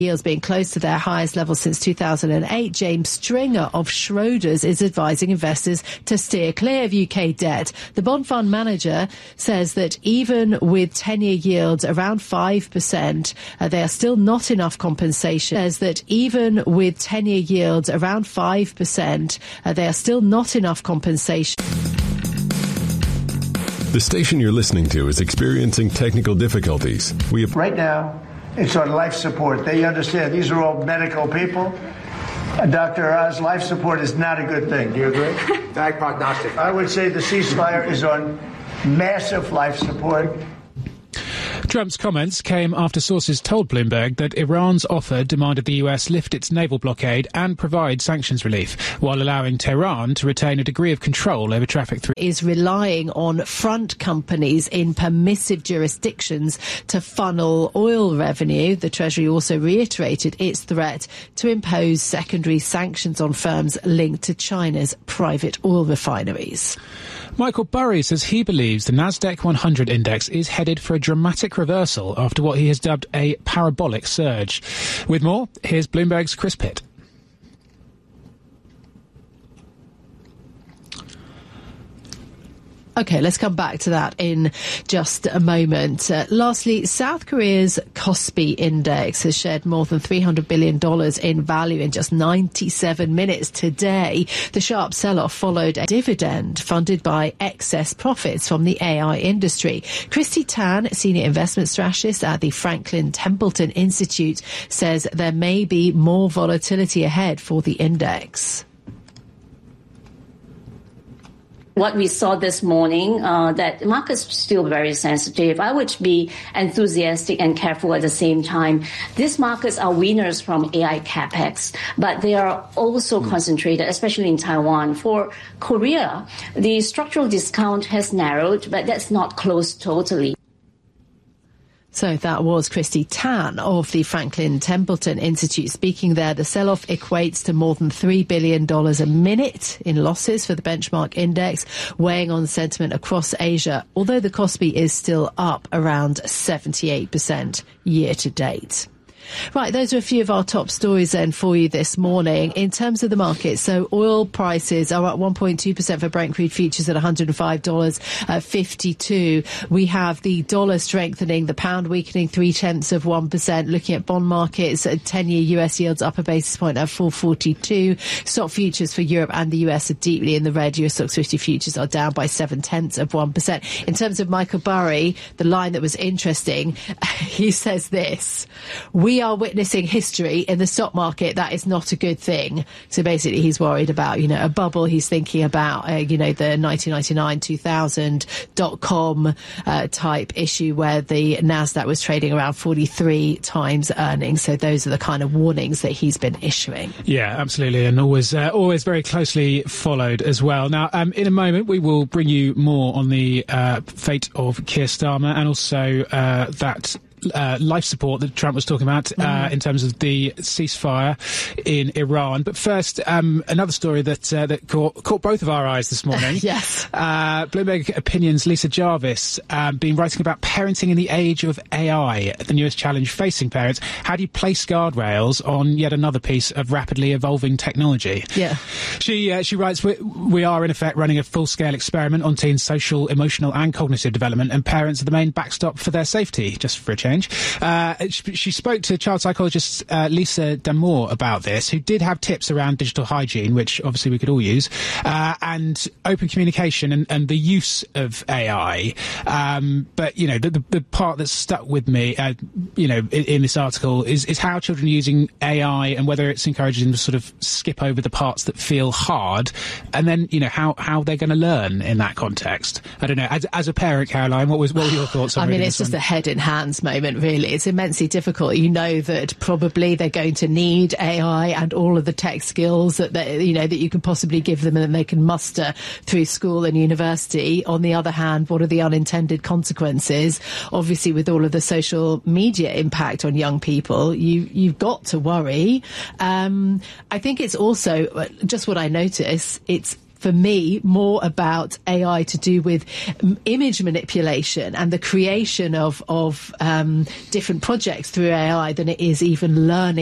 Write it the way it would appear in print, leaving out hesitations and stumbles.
Yields being close to their highest level since 2008. James Stringer of Schroders is advising investors to steer clear of UK debt. The bond fund manager says that even with 10-year yields around 5%, they are still not enough compensation. Says that even with 10-year yields around 5%, they are still not enough compensation. The station you're listening to is experiencing technical difficulties. Right now, it's on life support. They understand these are all medical people. Dr. Oz, life support is not a good thing. Do you agree? Bad prognostic. I would say the ceasefire is on massive life support. Trump's comments came after sources told Bloomberg that Iran's offer demanded the US lift its naval blockade and provide sanctions relief, while allowing Tehran to retain a degree of control over traffic through. Is relying on front companies in permissive jurisdictions to funnel oil revenue. The Treasury also reiterated its threat to impose secondary sanctions on firms linked to China's private oil refineries. Michael Burry says he believes the Nasdaq 100 index is headed for a dramatic reversal after what he has dubbed a parabolic surge. With more, here's Bloomberg's Chris Pitt. OK, let's come back to that in just a moment. Lastly, South Korea's Kospi Index has shed more than $300 billion in value in just 97 minutes today. The sharp sell-off followed a dividend funded by excess profits from the AI industry. Christy Tan, senior investment strategist at the Franklin Templeton Institute, says there may be more volatility ahead for the index. What we saw this morning, that the market's still very sensitive. I would be enthusiastic and careful at the same time. These markets are winners from AI capex, but they are also concentrated, especially in Taiwan. For Korea, the structural discount has narrowed, but that's not closed totally. So that was Christy Tan of the Franklin Templeton Institute speaking there. The sell-off equates to more than $3 billion a minute in losses for the benchmark index, weighing on sentiment across Asia, although the Kospi is still up around 78% year to date. Right, those are a few of our top stories then for you this morning. In terms of the market, so oil prices are up 1.2% for Brent crude futures at $105.52. We have the dollar strengthening, the pound weakening 0.3%. Looking at bond markets, 10-year US yields up a basis point at 442. Stock futures for Europe and the US are deeply in the red. US Stoxx 50 futures are down by 0.7%. In terms of Michael Burry, the line that was interesting, he says this: we are witnessing history in the stock market. That is not a good thing. So basically he's worried about, a bubble. He's thinking about, the 1999-2000 dot-com type issue where the Nasdaq was trading around 43 times earnings. So those are the kind of warnings that he's been issuing. Yeah, absolutely. And always very closely followed as well. Now, in a moment, we will bring you more on the fate of Keir Starmer and also that life support that Trump was talking about in terms of the ceasefire in Iran. But first, another story that caught both of our eyes this morning. Yes. Bloomberg Opinion's Lisa Jarvis been writing about parenting in the age of AI, the newest challenge facing parents. How do you place guardrails on yet another piece of rapidly evolving technology? Yeah. She writes, we are in effect running a full-scale experiment on teens' social, emotional and cognitive development, and parents are the main backstop for their safety, just for a change. She spoke to child psychologist Lisa Damour about this, who did have tips around digital hygiene, which obviously we could all use, and open communication and the use of AI. But, the part that's stuck with me, in this article is how children are using AI and whether it's encouraging them to sort of skip over the parts that feel hard, and then, how they're going to learn in that context. I don't know. As a parent, Caroline, what were your thoughts on it's just a head in hands moment, really. It's immensely difficult. You know that probably they're going to need AI and all of the tech skills that that you can possibly give them and that they can muster through school and university. On the other hand, what are the unintended consequences? Obviously, with all of the social media impact on young people, you've got to worry. I think it's also just what I notice. It's for me, more about AI to do with image manipulation and the creation of different projects through AI than it is even learning